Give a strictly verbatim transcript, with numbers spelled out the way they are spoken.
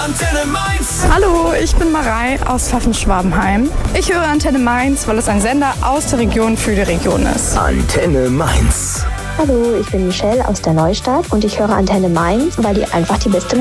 Antenne Mainz. Hallo, ich bin Marei aus Pfaffenschwabenheim. Ich höre Antenne Mainz, weil es ein Sender aus der Region für die Region ist. Antenne Mainz. Hallo, ich bin Michelle aus der Neustadt und ich höre Antenne Mainz, weil die einfach die beste